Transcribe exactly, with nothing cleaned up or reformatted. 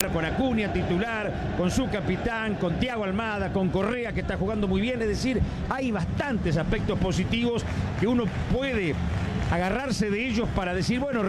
con Acuña titular, con su capitán, con Thiago Almada, con Correa que está jugando muy bien. Es decir, hay bastantes aspectos positivos que uno puede agarrarse de ellos para decir, bueno,